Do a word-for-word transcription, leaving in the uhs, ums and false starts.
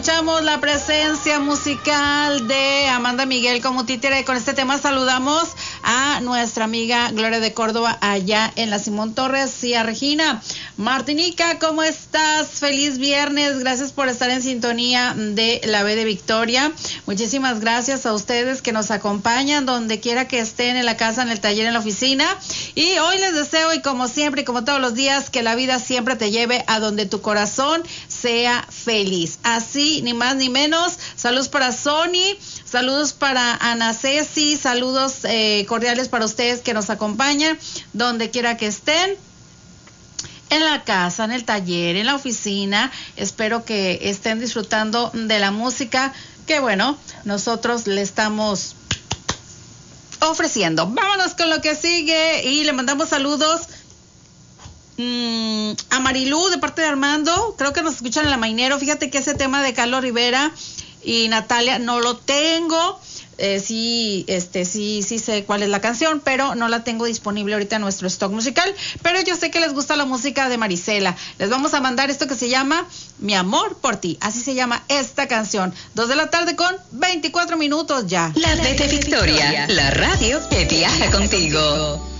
escuchamos la presencia musical de Amanda Miguel como títere. Con este tema saludamos a nuestra amiga Gloria de Córdoba allá en la Simón Torres y a Regina Martinica. ¿Cómo estás? Feliz viernes. Gracias por estar en sintonía de la B de Victoria. Muchísimas gracias a ustedes que nos acompañan donde quiera que estén, en la casa, en el taller, en la oficina. Y hoy les deseo, y como siempre y como todos los días, que la vida siempre te lleve a donde tu corazón sea feliz. Así, ni más ni menos. Saludos para Sony, saludos para Ana Ceci, saludos eh, cordiales para ustedes que nos acompañan donde quiera que estén, en la casa, en el taller, en la oficina. Espero que estén disfrutando de la música que, bueno, nosotros le estamos ofreciendo. Vámonos con lo que sigue y le mandamos saludos Mm, a Marilú de parte de Armando. Creo que nos escuchan en la Mainero. Fíjate que ese tema de Carlos Rivera y Natalia no lo tengo. Eh, sí, este, sí, sí sé cuál es la canción, pero no la tengo disponible ahorita en nuestro stock musical. Pero yo sé que les gusta la música de Marisela. Les vamos a mandar esto que se llama Mi Amor por Ti. Así se llama esta canción. Dos de la tarde con veinticuatro minutos ya. La B de Victoria, la radio que viaja contigo.